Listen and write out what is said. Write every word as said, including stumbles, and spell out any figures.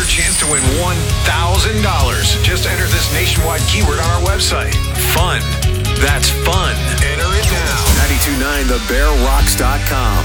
your chance to win one thousand dollars. Just enter this nationwide keyword on our website. Fun. That's fun. Enter it now. nine two nine the bear rocks dot com.